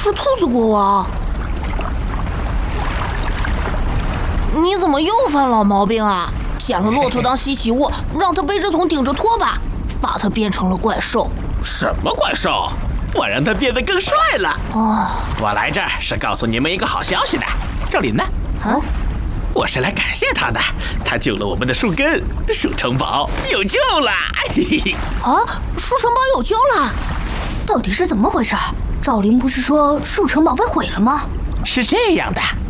是兔子国王。你怎么又犯老毛病啊？捡了骆驼当稀奇物，让他背着桶顶着拖把，把他变成了怪兽。 什么怪兽？我让他变得更帅了。 哦， 我来这儿是告诉你们一个好消息的。赵林呢？ 啊？ 我是来感谢他的，他救了我们的树根，树城堡有救了。嘿嘿。 啊，树城堡有救了？ 到底是怎么回事？赵林不是说树城堡被毁了吗？ 是这样的，